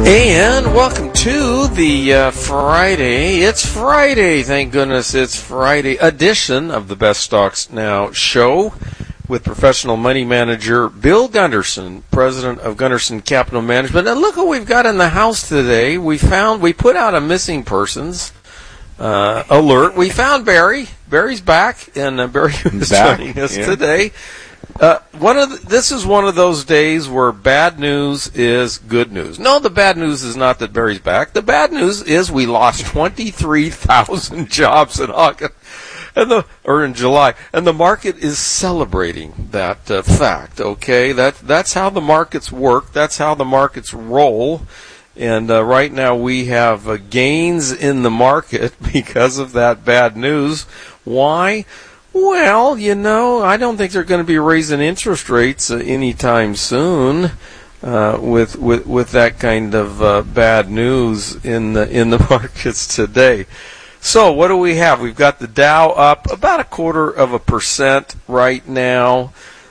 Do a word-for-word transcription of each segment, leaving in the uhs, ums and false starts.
And welcome to the uh, Friday, it's Friday, thank goodness it's Friday edition of the Best Stocks Now show with professional money manager Bill Gunderson, president of Gunderson Capital Management. And look what we've got in the house today. We found, we put out a missing persons uh, alert. We found Barry. Barry's back, and uh, Barry is back, joining us yeah. today. Uh, one of the, this is one of those days where bad news is good news. No, the bad news is not that Barry's back. The bad news is we lost twenty-three thousand jobs in August, and the or in July, and the market is celebrating that uh, fact. Okay, that that's how the markets work. That's how the markets roll. And uh, right now we have uh, gains in the market because of that bad news. Why? Well, you know, I don't think they're going to be raising interest rates uh, anytime soon uh, with, with with that kind of uh, bad news in the in the markets today. So what do we have? We've got the Dow up about a quarter of a percent right now.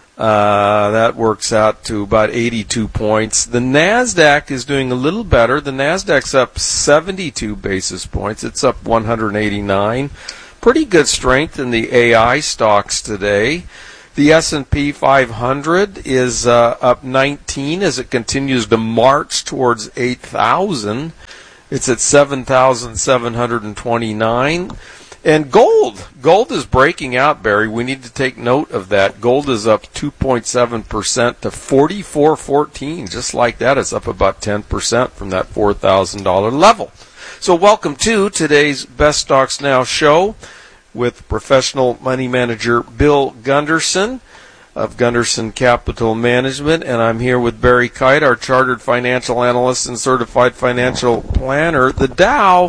Uh, that works out to about eighty-two points. The NASDAQ is doing a little better. The NASDAQ's up seventy-two basis points. It's up one hundred eighty-nine. Pretty good strength in the A I stocks today. The S and P five hundred is uh, up nineteen as it continues to march towards eight thousand. It's at seven thousand seven hundred twenty-nine. And gold. Gold is breaking out, Barry. We need to take note of that. Gold is up two point seven percent to forty-four fourteen. Just like that, it's up about ten percent from that four thousand dollars level. So welcome to today's Best Stocks Now show with professional money manager Bill Gunderson of Gunderson Capital Management. And I'm here with Barry Kite, our chartered financial analyst and certified financial planner. The Dow,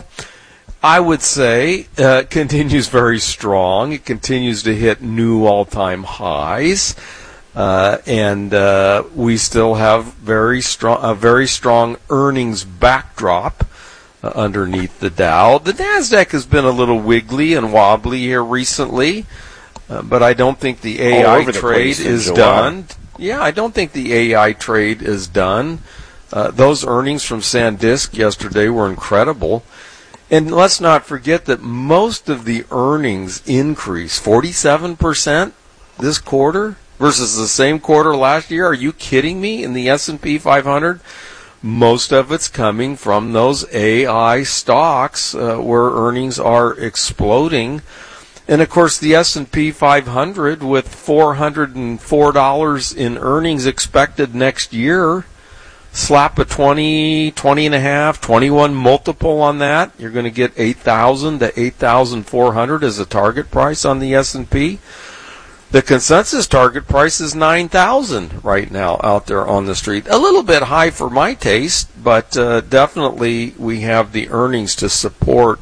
I would say, uh, continues very strong. It continues to hit new all-time highs. Uh, and uh, we still have very strong, a very strong earnings backdrop Uh, underneath the Dow. The NASDAQ has been a little wiggly and wobbly here recently, uh, but I don't think the A I trade is done. Yeah, I don't think the A I trade is done. Uh, those earnings from SanDisk yesterday were incredible. And let's not forget that most of the earnings increase, forty-seven percent this quarter versus the same quarter last year. Are you kidding me? In the S and P five hundred? Most of it's coming from those A I stocks uh, where earnings are exploding. And, of course, the S and P five hundred with four hundred four dollars in earnings expected next year, slap a twenty, twenty and a half, twenty-one multiple on that. You're going to get eight thousand to eight thousand four hundred as a target price on the S and P. The consensus target price is nine thousand right now out there on the street. A little bit high for my taste, but uh, definitely we have the earnings to support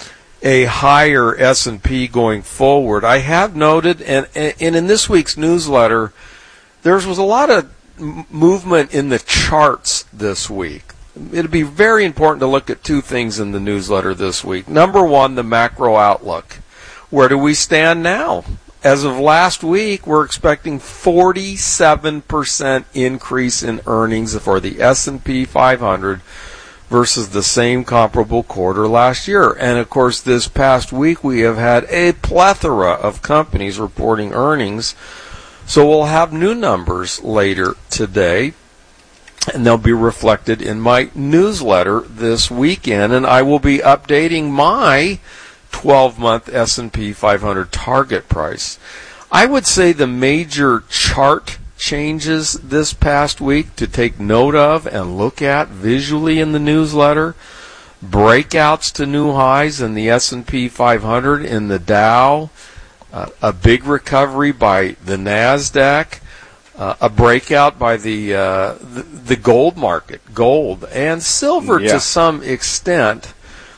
a higher S and P going forward. I have noted, and, and in this week's newsletter, there was a lot of movement in the charts this week. It'll be very important to look at two things in the newsletter this week. Number one, the macro outlook. Where do we stand now? As of last week, we're expecting forty-seven percent increase in earnings for the S and P five hundred versus the same comparable quarter last year. And, of course, this past week we have had a plethora of companies reporting earnings. So we'll have new numbers later today, and they'll be reflected in my newsletter this weekend. And I will be updating my twelve-month S and P five hundred target price. I would say the major chart changes this past week to take note of and look at visually in the newsletter: breakouts to new highs in the S and P five hundred, in the Dow, uh, a big recovery by the NASDAQ, uh, a breakout by the, uh, the the gold market, gold and silver yeah. to some extent.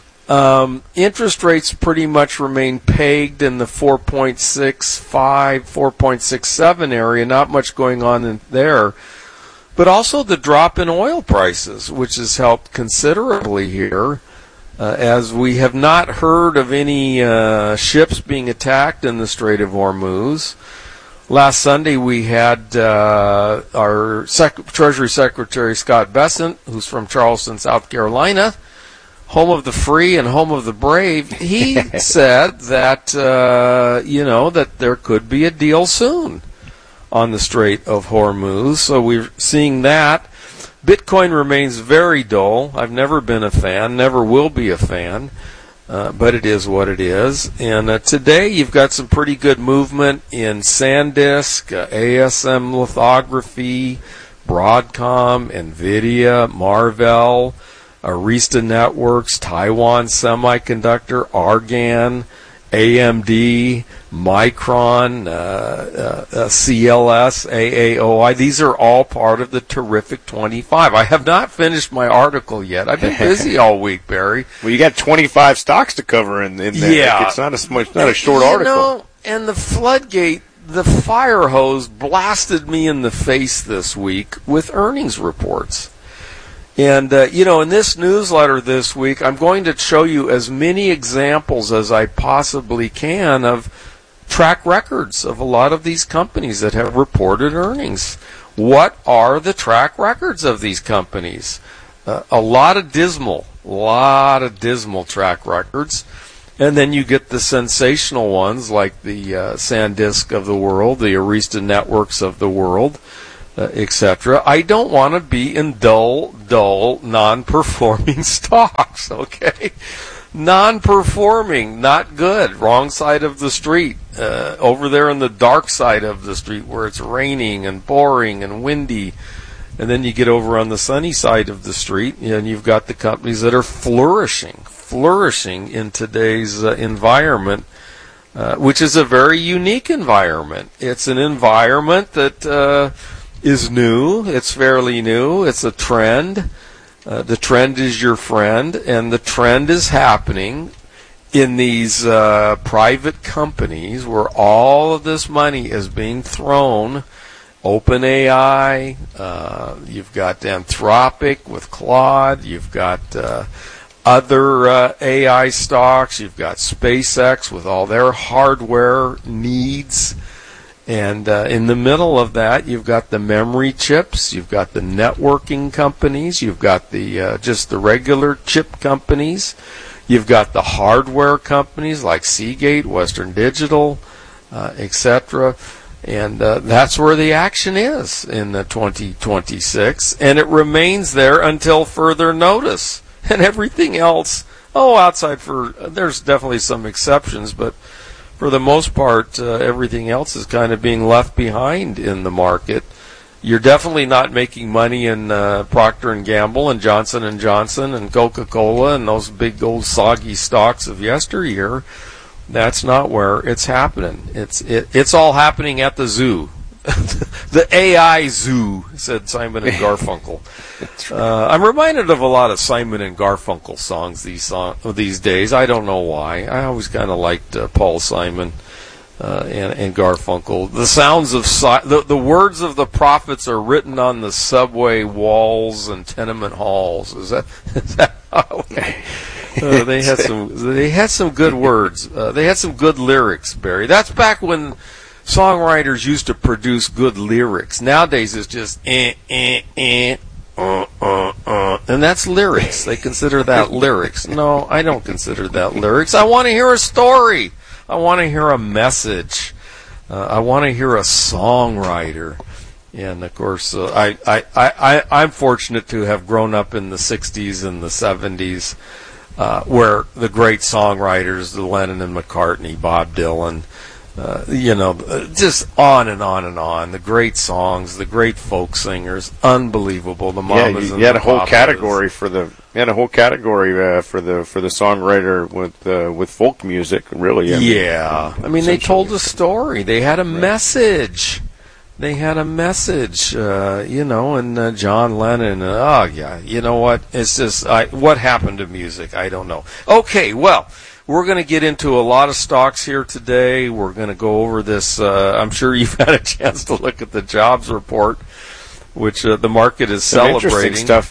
Um, interest rates pretty much remain pegged in the four point six five, four point six seven area. Not much going on in there. But also the drop in oil prices, which has helped considerably here, uh, as we have not heard of any uh, ships being attacked in the Strait of Hormuz. Last Sunday we had uh, our Sec- Treasury Secretary Scott Bessent, who's from Charleston, South Carolina, home of the free and home of the brave. He said that, uh, you know, that there could be a deal soon on the Strait of Hormuz. So we're seeing that. Bitcoin remains very dull. I've never been a fan, never will be a fan, uh, but it is what it is. And uh, today you've got some pretty good movement in SanDisk, uh, A S M Lithography, Broadcom, NVIDIA, Marvell, Arista Networks, Taiwan Semiconductor, Argan, A M D, Micron, uh, uh, uh, C L S, A A O I. These are all part of the terrific twenty-five. I have not finished my article yet. I've been busy all week, Barry. Well, you got twenty-five stocks to cover in, in there. Yeah. It's not a, it's not a short you article. Know, and the floodgate, the fire hose blasted me in the face this week with earnings reports. And, uh, you know, in this newsletter this week, I'm going to show you as many examples as I possibly can of track records of a lot of these companies that have reported earnings. What are the track records of these companies? Uh, a lot of dismal, a lot of dismal track records. And then you get the sensational ones like the uh, SanDisk of the world, the Arista Networks of the world, Uh, et cetera. I don't want to be in dull, dull, non-performing stocks, okay? Non-performing, not good, wrong side of the street, uh, over there on the dark side of the street where it's raining and pouring and windy. And then you get over on the sunny side of the street and you've got the companies that are flourishing, flourishing in today's uh, environment, uh, which is a very unique environment. It's an environment that uh, is new. It's fairly new. It's a trend. Uh, the trend is your friend, and the trend is happening in these uh, private companies where all of this money is being thrown. OpenAI, uh, you've got Anthropic with Claude, you've got uh, other uh, A I stocks, you've got SpaceX with all their hardware needs. And uh, in the middle of that, you've got the memory chips, you've got the networking companies, you've got the uh, just the regular chip companies, you've got the hardware companies like Seagate, Western Digital, uh, et cetera. And uh, that's where the action is in the twenty twenty-six, and it remains there until further notice. And everything else, oh, outside for there's definitely some exceptions, but for the most part, uh, everything else is kind of being left behind in the market. You're definitely not making money in uh, Procter and Gamble and Johnson and Johnson and Coca-Cola and those big old soggy stocks of yesteryear. That's not where it's happening. It's it, it's all happening at the zoo. The A I zoo, said Simon and Garfunkel. Uh, I'm reminded of a lot of Simon and Garfunkel songs these song, these days. I don't know why. I always kind of liked uh, Paul Simon uh, and, and Garfunkel. The sounds of si- the the words of the prophets are written on the subway walls and tenement halls. Is that is that how? Uh, they had some. They had some good words. Uh, they had some good lyrics, Barry. That's back when songwriters used to produce good lyrics. Nowadays, it's just eh eh eh, uh uh uh, and that's lyrics. They consider that lyrics. No, I don't consider that lyrics. I want to hear a story. I want to hear a message. Uh, I want to hear a songwriter. And of course, uh, I, I I I I'm fortunate to have grown up in the sixties and the seventies. Uh, where the great songwriters, the Lennon and McCartney, Bob Dylan, uh, you know, just on and on and on. The great songs, the great folk singers, unbelievable. The yeah, mamas you, and you had the a whole papas. category for the you had a whole category uh, for the for the songwriter with uh, with folk music. Really, I mean, yeah. I mean, they told a story. They had a right. message. They had a message, uh, you know, and uh, John Lennon, uh, oh, yeah, you know what? It's just, I, what happened to music? I don't know. Okay, well, we're going to get into a lot of stocks here today. We're going to go over this. Uh, I'm sure you've had a chance to look at the jobs report, which uh, the market is Some celebrating. Interesting stuff there.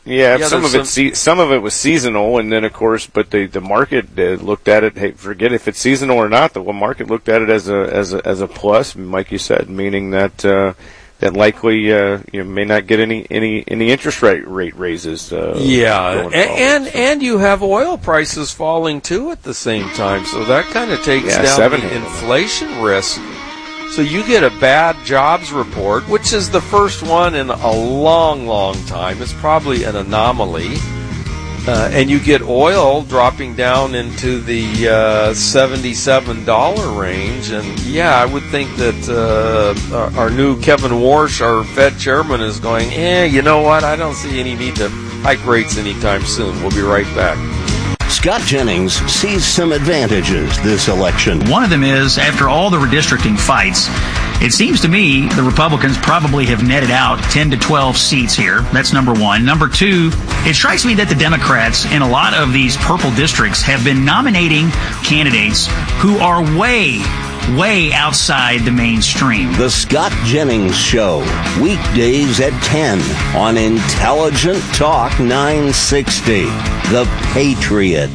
Yeah, Yeah, some of there's it, se- some of it was seasonal, and then of course, but the the market uh, looked at it. Hey, forget if it's seasonal or not. The market looked at it as a as a as a plus, like you said, meaning that uh, that likely uh, you may not get any any any interest rate rate raises. Uh, Yeah, going and forward, and, so. and you have oil prices falling too at the same time, so that kind of takes Yeah, down seven the handle. inflation risk. So you get a bad jobs report, which is the first one in a long, long time. It's probably an anomaly. Uh, and you get oil dropping down into the uh, seventy-seven dollars range. And, yeah, I would think that uh, our, our new Kevin Warsh, our Fed chairman, is going, eh, you know what? I don't see any need to hike rates anytime soon. We'll be right back. Scott Jennings sees some advantages this election. One of them is, after all the redistricting fights, it seems to me the Republicans probably have netted out ten to twelve seats here. That's number one. Number two, it strikes me that the Democrats in a lot of these purple districts have been nominating candidates who are way, way outside the mainstream. The Scott Jennings Show, weekdays at ten on Intelligent Talk nine sixty, The Patriot.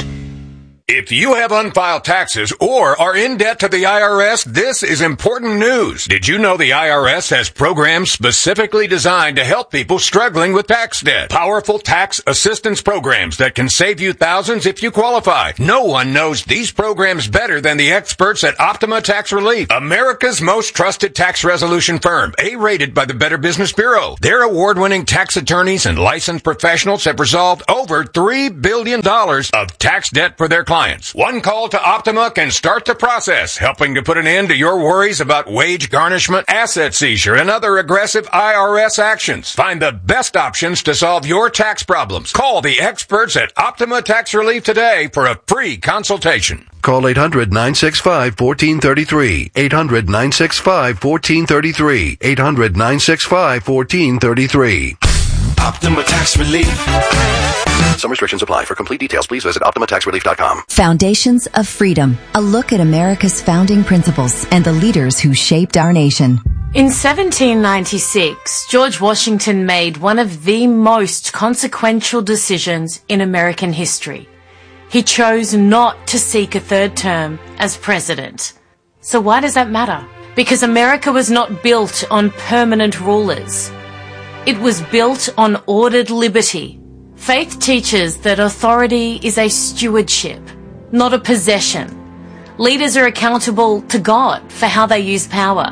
If you have unfiled taxes or are in debt to the I R S, this is important news. Did you know the I R S has programs specifically designed to help people struggling with tax debt? Powerful tax assistance programs that can save you thousands if you qualify. No one knows these programs better than the experts at Optima Tax Relief, America's most trusted tax resolution firm, A-rated by the Better Business Bureau. Their award-winning tax attorneys and licensed professionals have resolved over three billion dollars of tax debt for their clients. One call to Optima can start the process, helping to put an end to your worries about wage garnishment, asset seizure, and other aggressive I R S actions. Find the best options to solve your tax problems. Call the experts at Optima Tax Relief today for a free consultation. Call eight hundred, nine six five, one four three three. eight hundred, nine six five, one four three three. eight hundred, nine six five, one four three three. Optima Tax Relief. Some restrictions apply. For complete details, please visit optima tax relief dot com. Foundations of Freedom, a look at America's founding principles and the leaders who shaped our nation. In seventeen ninety-six, George Washington made one of the most consequential decisions in American history. He chose not to seek a third term as president. So why does that matter? Because America was not built on permanent rulers. It was built on ordered liberty. Faith teaches that authority is a stewardship, not a possession. Leaders are accountable to God for how they use power.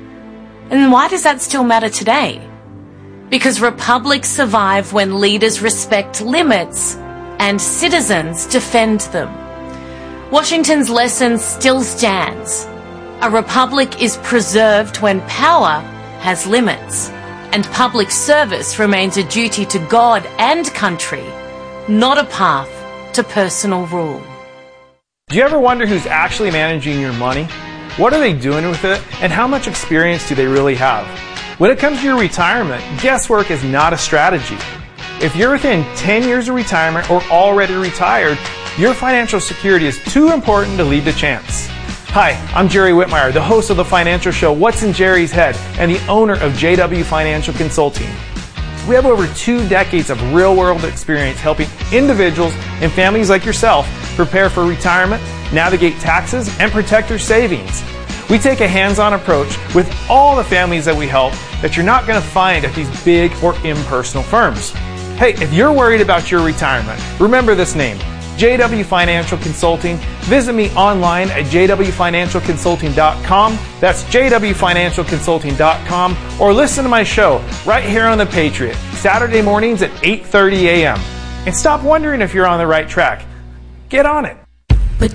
And why does that still matter today? Because republics survive when leaders respect limits and citizens defend them. Washington's lesson still stands. A republic is preserved when power has limits. And public service remains a duty to God and country, not a path to personal rule. Do you ever wonder who's actually managing your money? What are they doing with it? And how much experience do they really have? When it comes to your retirement, guesswork is not a strategy. If you're within ten years of retirement or already retired, your financial security is too important to leave to chance. Hi, I'm Jerry Whitmire, the host of the financial show What's in Jerry's Head and the owner of J W Financial Consulting. We have over two decades of real-world experience helping individuals and families like yourself prepare for retirement, navigate taxes, and protect their savings. We take a hands-on approach with all the families that we help that you're not going to find at these big or impersonal firms. Hey, if you're worried about your retirement, remember this name, J W Financial Consulting. Visit me online at j w financial consulting dot com. That's j w financial consulting dot com. Or listen to my show right here on The Patriot, Saturday mornings at eight thirty a.m. And stop wondering if you're on the right track. Get on it.